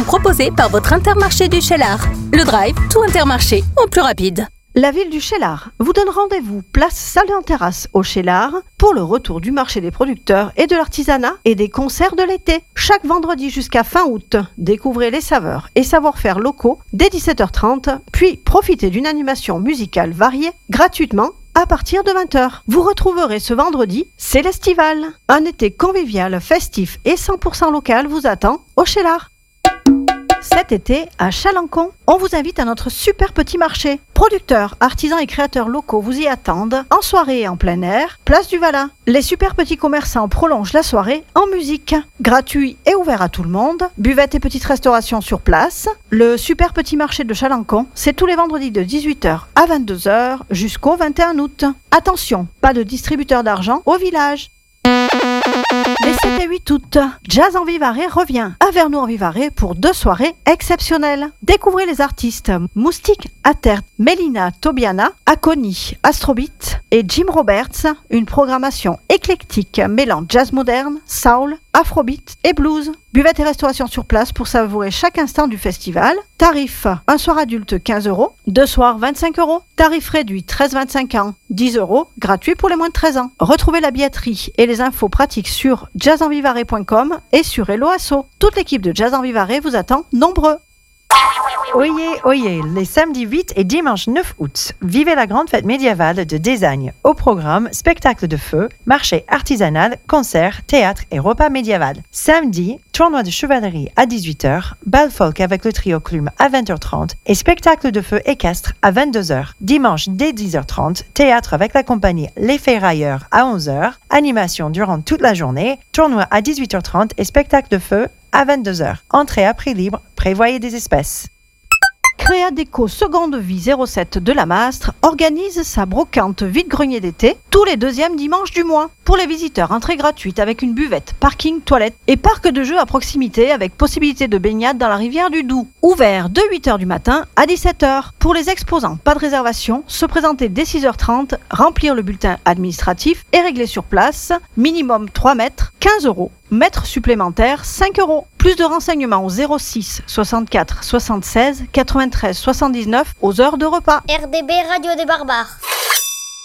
proposés par votre Intermarché du Cheylard. Le drive, tout Intermarché, en plus rapide. La ville du Cheylard vous donne rendez-vous place Salle en Terrasse au Cheylard pour le retour du marché des producteurs et de l'artisanat et des concerts de l'été. Chaque vendredi jusqu'à fin août, découvrez les saveurs et savoir-faire locaux dès 17h30, puis profitez d'une animation musicale variée gratuitement à partir de 20h. Vous retrouverez ce vendredi, c'est l'Estival. Un été convivial, festif et 100% local vous attend au Cheylard. Cet été, à Chalancon, on vous invite à notre super petit marché. Producteurs, artisans et créateurs locaux vous y attendent en soirée et en plein air, place du Valin. Les super petits commerçants prolongent la soirée en musique. Gratuit et ouvert à tout le monde, buvette et petite restauration sur place. Le super petit marché de Chalancon, c'est tous les vendredis de 18h à 22h jusqu'au 21 août. Attention, pas de distributeur d'argent au village. Les 7 et 8 août, Jazz en Vivarais revient à Vernoux-en-Vivarais pour 2 soirées exceptionnelles. Découvrez les artistes Moustique Atert, Mélina Tobiana, Aconi, Astrobeat et Jim Roberts. Une programmation éclectique mêlant jazz moderne, soul, afrobeat et blues. Buvette et restauration sur place pour savourer chaque instant du festival. Tarif, un soir adulte 15 €, 2 soirs 25 €. Tarif réduit 13-25 ans, 10 €, gratuit pour les moins de 13 ans. Retrouvez la billetterie et les infos pratiques sur jazzenvivarais.com et sur Hello Asso. Toute l'équipe de Jazz en Vivarais vous attend nombreux. Oyez, oyez, les samedis 8 et dimanche 9 août, vivez la grande fête médiévale de Désagne. Au programme, spectacle de feu, marché artisanal, concert, théâtre et repas médiéval. Samedi, tournoi de chevalerie à 18h, bal folk avec le trio Clume à 20h30 et spectacle de feu équestre à 22h. Dimanche dès 10h30, théâtre avec la compagnie Les Ferrailleurs à 11h, animation durant toute la journée, tournoi à 18h30 et spectacle de feu à 22h. Entrée à prix libre, prévoyez des espèces. Créa Déco Seconde Vie 07 de la Mastre organise sa brocante vide-grenier d'été tous les deuxièmes dimanches du mois. Pour les visiteurs, entrée gratuite avec une buvette, parking, toilette et parc de jeux à proximité avec possibilité de baignade dans la rivière du Doubs. Ouvert de 8h du matin à 17h. Pour les exposants, pas de réservation, se présenter dès 6h30, remplir le bulletin administratif et régler sur place. Minimum 3 mètres, 15 €. Mètre supplémentaire, 5 €. Plus de renseignements au 06 64 76 93 79 aux heures de repas. RDB Radio des Barbares.